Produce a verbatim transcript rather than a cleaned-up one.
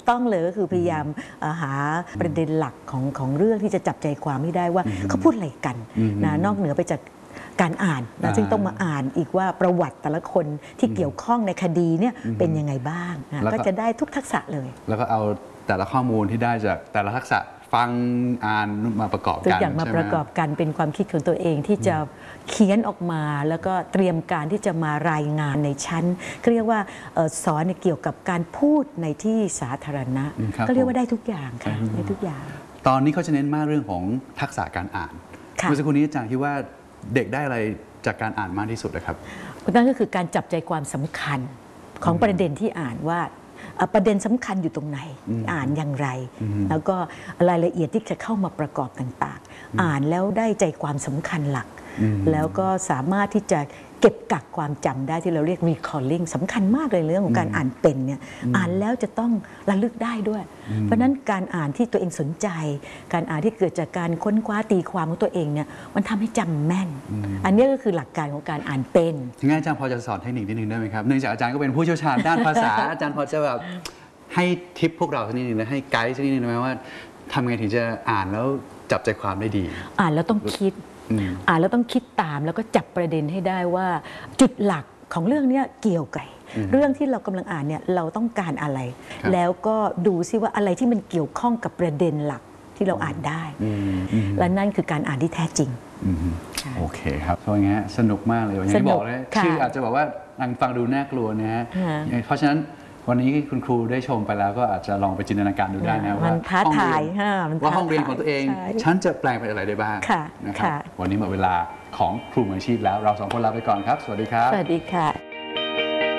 ต้องเลยก็คือพยายามหาประเด็นหลักของของเรื่องที่จะจับใจความไม่ได้ว่าเขาพูดอะไรกันนะนอกเหนือไปจากการอ่านนะซึ่งต้องมาอ่านอีกว่าประวัติแต่ละคนที่เกี่ยวข้องในคดีเนี่ยเป็นยังไงบ้างนะก็จะได้ทุกทักษะเลยแล้วก็เอาแต่ละข้อมูลที่ได้จากแต่ละทักษะฟังอ่านมาประกอบกันทุกอย่างมาประกอบกันเป็นความคิดของตัวเองที่จะเขียนออกมาแล้วก็เตรียมการที่จะมารายงานในชั้นก็เรียกว่าสอนเกี่ยวกับการพูดในที่สาธารณะก็เรียกว่าได้ทุกอย่างค่ะได้ทุกอย่างตอนนี้เขาจะเน้นมากเรื่องของทักษะการอ่านเมื่อสักครู่นี้อาจารย์คิดว่าเด็กได้อะไรจากการอ่านมากที่สุดนะครับนั่นก็คือการจับใจความสำคัญของประเด็นที่อ่านว่าประเด็นสำคัญอยู่ตรงไหนอ่านอย่างไรแล้วก็รายละเอียดที่จะเข้ามาประกอบต่างๆอ่านแล้วได้ใจความสำคัญหลักแล้วก็สามารถที่จะเก็บกักความจำได้ที่เราเรียก recalling สำคัญมากเลยเรื่องของการอ่านเป็นเนี่ยอ่านแล้วจะต้องระลึกได้ด้วยเพราะนั้นการอ่านที่ตัวเองสนใจการอ่านที่เกิดจากการค้นคว้าตีความของตัวเองเนี่ยมันทำให้จำแม่นอันนี้ก็คือหลักการของการอ่านเป็นงั้นอาจารย์พอจะสอนเทคนิคนิดนึงได้ไหมครับเนื่องจากอาจารย์ก็เป็นผู้เชี่ยวชาญด้านภาษา อาจารย์พอจะแบบให้ทิปพวกเราสักนิดนึงนะให้ไกด์สักนิดนึงได้ไหมว่าทำไงถึงจะอ่านแล้วจับใจความได้ดีอ่านแล้วต้องคิดอ่านแล้วต้องคิดตามแล้วก็จับประเด็นให้ได้ว่าจุดหลักของเรื่องนี้เกี่ยวกับเรื่องที่เรากำลังอ่านเนี่ยเราต้องการอะไรแล้วก็ดูซิว่าอะไรที่มันเกี่ยวข้องกับประเด็นหลักที่เราอ่านได้และนั่นคือการอ่านที่แท้จริงโอเคครับเพราะงั้นสนุกมากเลยอย่างที่บอกเลยชื่ออาจจะบอกว่าฟังดูน่ากลัวนะฮะเพราะฉะนั้นวันนี้คุณครูได้ชมไปแล้วก็อาจจะลองไปจินตนาการดูได้นะว่าท้าทายว่าห้องเรียนของตัวเองฉันจะแปลงเป็นอะไรได้บ้างนะครับวันนี้หมดเวลาของครูมืออาชีพแล้วเราสองคนลาไปก่อนครับสวัสดีครับสวัสดีค่ะ